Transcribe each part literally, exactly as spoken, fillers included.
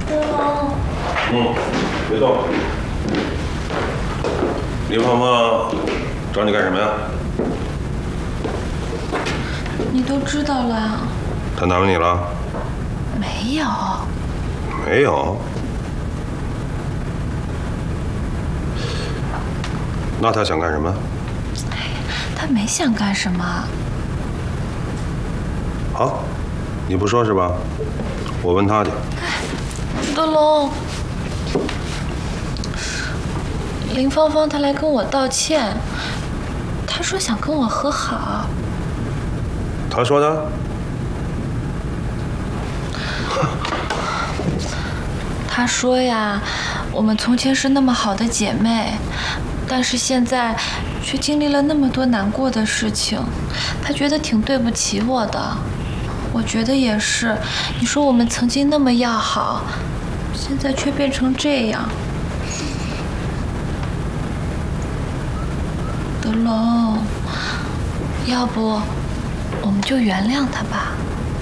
德龙， 嗯，别动。林芳芳找你干什么呀？ 你都知道了？ 他难为你了？ 没有。 没有。那他想干什么？ 他没想干什么。 好，你不说是吧？我问他去。 德龙，林芳芳她来跟我道歉，她说想跟我和好。 他说的？ 她说呀，我们从前是那么好的姐妹，但是现在却经历了那么多难过的事情，她觉得挺对不起我的。我觉得也是，你说我们曾经那么要好，现在却变成这样。德龙，要不我们就原谅他吧。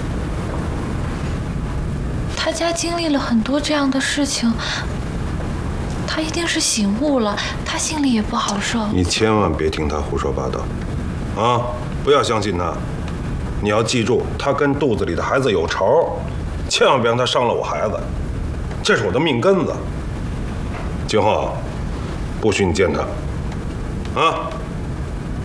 他家经历了很多这样的事情，他一定是醒悟了，他心里也不好受。 你千万别听他胡说八道，啊，不要相信他。你要记住，他跟肚子里的孩子有仇，千万别让他伤了我孩子，这是我的命根子。今后不许你见他，啊。